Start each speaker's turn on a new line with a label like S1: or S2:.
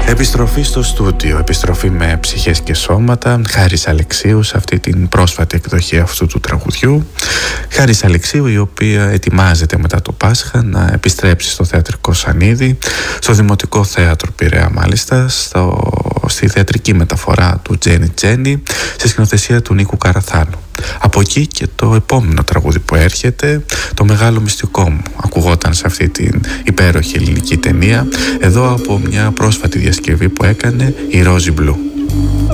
S1: Επιστροφή στο στούντιο, επιστροφή με ψυχές και σώματα. Χάρης Αλεξίου σε αυτή την πρόσφατη εκδοχή αυτού του τραγουδιού. Χάρης Αλεξίου, η οποία ετοιμάζεται μετά το Πάσχα να επιστρέψει στο Θεατρικό Σανίδη, στο Δημοτικό Θέατρο Πειραιά μάλιστα, στη θεατρική μεταφορά του Τζένι Τζένι, σε σκηνοθεσία του Νίκου Καραθάνου. Από εκεί και το επόμενο τραγούδι που έρχεται, το Μεγάλο Μυστικό μου, ακουγόταν σε αυτή την υπέροχη ελληνική ταινία, εδώ από μια πρόσφατη διασκευή που έκανε η Ρόζι Μπλου.